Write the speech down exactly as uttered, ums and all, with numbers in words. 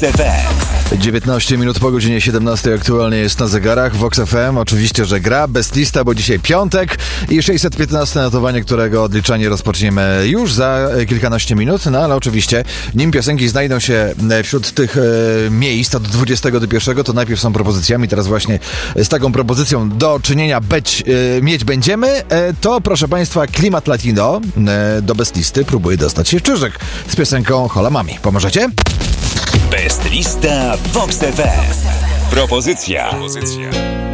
F M. dziewiętnaście minut po godzinie siedemnastej aktualnie jest na zegarach. Vox F M oczywiście, że gra. Best lista, bo dzisiaj piątek i sześćset piętnaście notowanie, którego odliczanie rozpoczniemy już za kilkanaście minut. No ale oczywiście, nim piosenki znajdą się wśród tych e, miejsc od dwudziestego do pierwszego, to najpierw są propozycjami. Teraz właśnie z taką propozycją do czynienia być, e, mieć będziemy. E, to proszę Państwa, klimat latino e, do best listy próbuje dostać się Czyżyk z piosenką Hola Mami. Pomożecie? Best lista Vox F M. Propozycja. Propozycja.